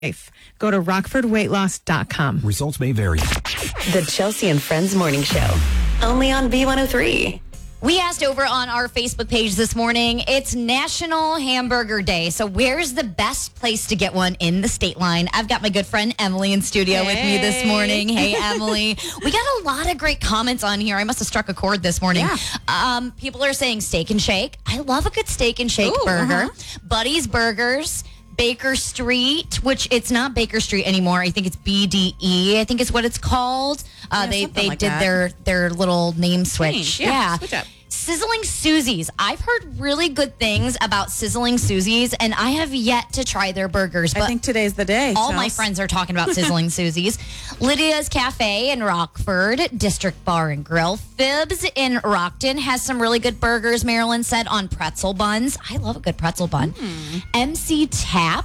Go to rockfordweightloss.com. Results may vary. The Chelsea and Friends Morning Show, only on B103. We asked over on our Facebook page this morning, it's National Hamburger Day. So where's the best place to get one in the state line? I've got my good friend Emily in studio with me this morning. Hey, Emily. We got a lot of great comments on here. I must have struck a chord this morning. Yeah. People are saying Steak and Shake. I love a good Steak and Shake burger. Buddy's Burgers. Baker Street, which it's not Baker Street anymore. I think it's BDE. I think is what it's called. They like did that. their little name switch. Yeah. Switch up. Sizzling Susie's. I've heard really good things about Sizzling Susie's, and I have yet to try their burgers. But I think today's the day. all my friends are talking about Sizzling Susie's. Lydia's Cafe in Rockford, District Bar and Grill. Fibs in Rockton has some really good burgers, Marilyn said, on pretzel buns. I love a good pretzel bun. MC Tap,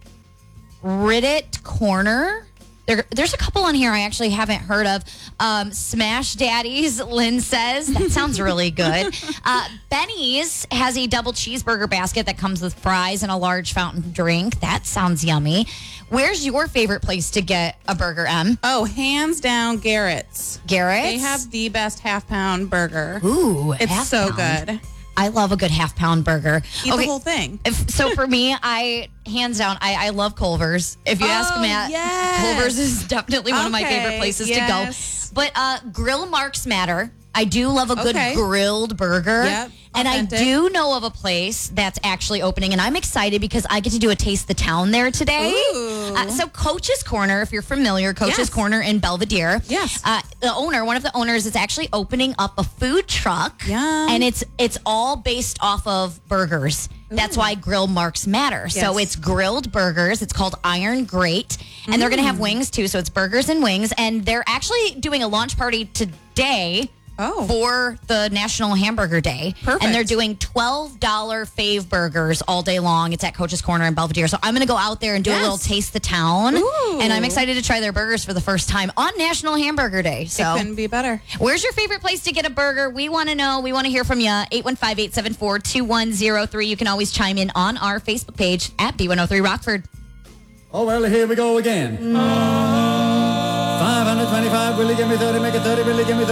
Ridditt Corner. There's a couple on here I actually haven't heard of. Smash Daddies, Lynn says. That sounds really good. Benny's has a double cheeseburger basket that comes with fries and a large fountain drink. That sounds yummy. Where's your favorite place to get a burger, Em? Oh, hands down, Garrett's. Garrett's? They have the best half-pound burger. Ooh, It's half so pound. good. I love a good half-pound burger. Eat the whole thing. So for me, hands down, I love Culver's. If you ask Matt, yes. Culver's is definitely one of my favorite Okay, places yes. to go. But grill marks matter. I do love a good Okay. grilled burger. Yep, and authentic. I do know of a place that's actually opening, and I'm excited because I get to do a Taste the Town there today. Ooh. So Coach's Corner, if you're familiar, Coach's Yes. Corner in Belvedere. Yes. One of the owners is actually opening up a food truck. Yum. And it's all based off of burgers. That's why grill marks matter. So Yes. it's grilled burgers. It's called Iron Grate. And they're going to have wings too. So it's burgers and wings. And they're actually doing a launch party today for the National Hamburger Day. Perfect. And they're doing $12 fave burgers all day long. It's at Coach's Corner in Belvedere. So I'm going to go out there and do a little Taste the Town. Ooh. And I'm excited to try their burgers for the first time on National Hamburger Day. It So couldn't be better. where's your favorite place to get a burger? We want to know. We want to hear from you. 815-874-2103. You can always chime in on our Facebook page at B103 Rockford. Oh, well, here we go again. 525, will you give me 30, make it 30, will you give me 30?